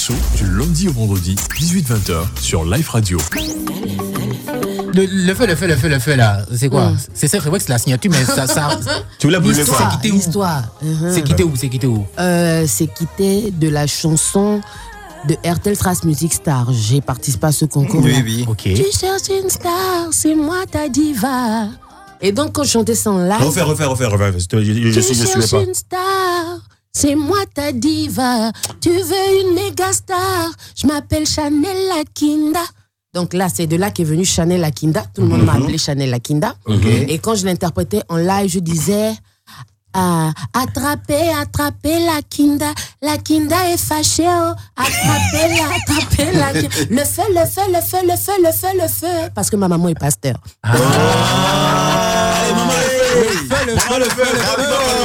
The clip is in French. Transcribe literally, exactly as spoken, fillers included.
Expresso, du lundi au vendredi, dix-huit vingt heures, sur Life Radio. Le, le feu, le feu, le feu, le feu, là, c'est quoi? Mm. C'est ça, c'est vrai que c'est la signature, mais ça... ça tu l'as brûlé quoi? C'est quitté où? L'histoire. Uh-huh. C'est quitté où? C'est quitté où? euh, C'est quitté de la chanson de R T L Trace Music Star. J'ai participé à ce concours. Oui, oui. Ok. Tu cherches une star, c'est moi ta diva. Et donc, quand je chantais ça en live... Refaire, refaire, refaire, refaire. Je, je, je, je, tu je cherches pas. une star, c'est moi ta diva. Tu veux une méga star, je m'appelle Chanel Lakinda. Donc là, c'est de là qu'est venue Chanel Lakinda. Tout le monde mm-hmm. m'a appelé Chanel Lakinda. Okay. Et quand je l'interprétais en live, je disais... Ah, attrapez, attrapez la Kinda. La Kinda est fâchée, oh. Attrapez-la, attrapez-la. Le feu, le feu, le feu, le feu, le feu, le feu. Parce que ma maman est pasteur. Ah. Ah. Le feu, le feu, le feu, le feu.